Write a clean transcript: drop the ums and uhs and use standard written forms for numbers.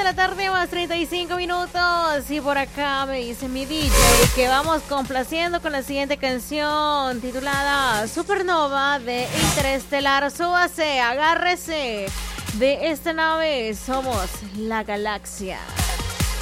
de la tarde más 35 minutos. Y por acá me dice mi DJ que vamos complaciendo con la siguiente canción titulada Supernova de Interestelar. Súbase, agárrese de esta nave. Somos la galaxia.